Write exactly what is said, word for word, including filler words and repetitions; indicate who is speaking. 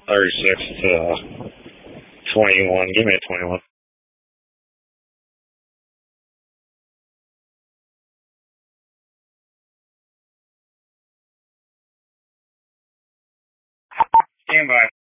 Speaker 1: thirty-six to twenty-one. Give me a twenty-one. Stand by.